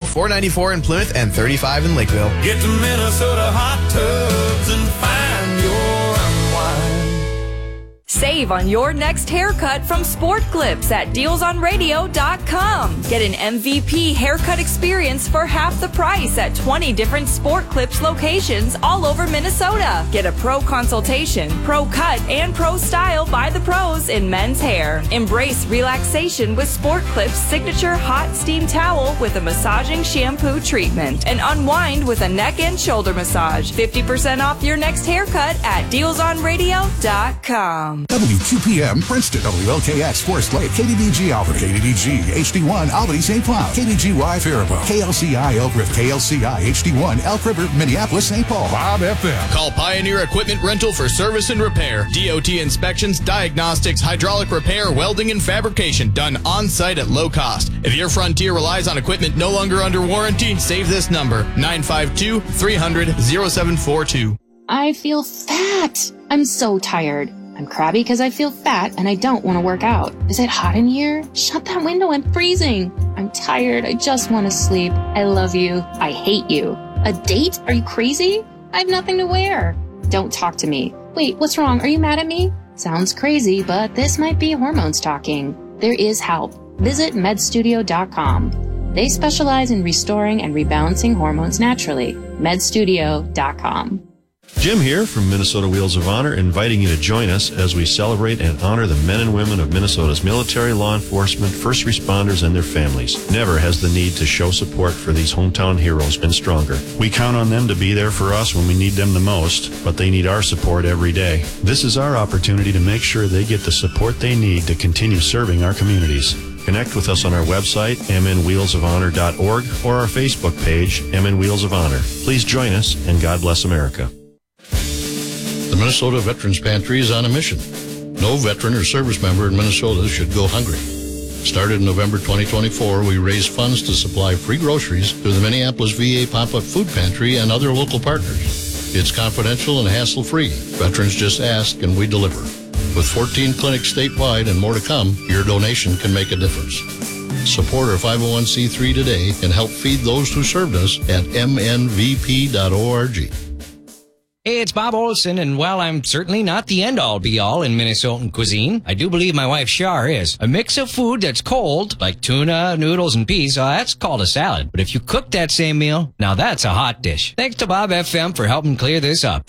$4.94 in Plymouth, and $35 in Lakeville. Get to Minnesota Hot Tubs and find your unwind. Save on your next haircut from Sport Clips at dealsonradio.com. Get an MVP haircut experience for half the price at 20 different Sport Clips locations all over Minnesota. Get a pro consultation, pro cut, and pro style by the pros in men's hair. Embrace relaxation with Sport Clips' signature hot steam towel with a massaging shampoo treatment. And unwind with a neck and shoulder massage. 50% off your next haircut at dealsonradio.com. WQPM Princeton, WLKX Forest Lake, KDDG Albany, KDDG HD1 Albany St. Cloud, KDGY Faribault, KLCI Elk River, KLCI HD1 Elk River, Minneapolis St. Paul. Bob FM. Call Pioneer Equipment Rental for service and repair, DOT inspections, diagnostics, hydraulic repair, welding, and fabrication done on-site at low cost. If your Frontier relies on equipment no longer under warranty, save this number, 952-300-0742. I feel fat. I'm so tired. I'm crabby because I feel fat and I don't want to work out. Is it hot in here? Shut that window, I'm freezing. I'm tired, I just want to sleep. I love you. I hate you. A date? Are you crazy? I have nothing to wear. Don't talk to me. Wait, what's wrong? Are you mad at me? Sounds crazy, but this might be hormones talking. There is help. Visit medstudio.com. They specialize in restoring and rebalancing hormones naturally. medstudio.com. Jim here from Minnesota Wheels of Honor, inviting you to join us as we celebrate and honor the men and women of Minnesota's military, law enforcement, first responders, and their families. Never has the need to show support for these hometown heroes been stronger. We count on them to be there for us when we need them the most, but they need our support every day. This is our opportunity to make sure they get the support they need to continue serving our communities. Connect with us on our website, mnwheelsofhonor.org, or our Facebook page, MN Wheels of Honor. Please join us, and God bless America. The Minnesota Veterans Pantry is on a mission. No veteran or service member in Minnesota should go hungry. Started in November 2024, we raise funds to supply free groceries to the Minneapolis VA Pop-Up Food Pantry and other local partners. It's confidential and hassle-free. Veterans just ask and we deliver. With 14 clinics statewide and more to come, your donation can make a difference. Support our 501c3 today and help feed those who served us at mnvp.org. Hey, it's Bob Olson, and while I'm certainly not the end-all be-all in Minnesotan cuisine, I do believe my wife Char is. A mix of food that's cold, like tuna, noodles, and peas, that's called a salad. But if you cook that same meal, now that's a hot dish. Thanks to Bob FM for helping clear this up.